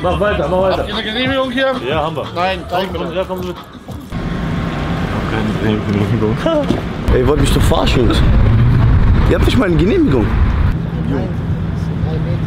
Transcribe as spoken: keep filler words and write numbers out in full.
Mach weiter, mach weiter. Habt ihr eine Genehmigung hier? Ja, haben wir. Nein, zeig mir. Ja, kommen Sie mit. Keine Genehmigung. Ey, ihr wollt mich doch verarschen, Jungs. Ihr habt nicht mal eine Genehmigung. Nein, das ist drei Meter.